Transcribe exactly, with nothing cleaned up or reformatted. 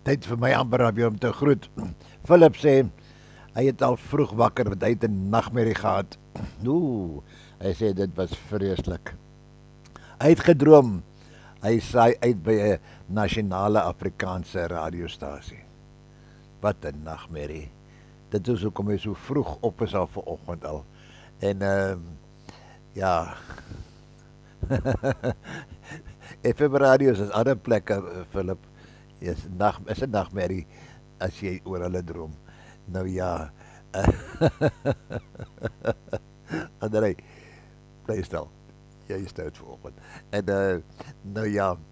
Tyd vir my amper op om te groet. Philip sê hy het al vroeg wakker want hy het 'n nagmerrie gehad. Ooh, hy sê dit was vreeslik. Hy het gedroom hy saai uit by 'n nasionale Afrikaanse radiostasie. Wat 'n nagmerrie. Dit is hoekom hy so vroeg op is al vanoggend al. En ehm uh, ja. F M radio's is ander plekke, uh, Philip. Is nag is 'n nagmerrie as jy oor hulle droom. Nou ja. Andrei, bly stil. Jy is stout vanoggend. En uh nou ja,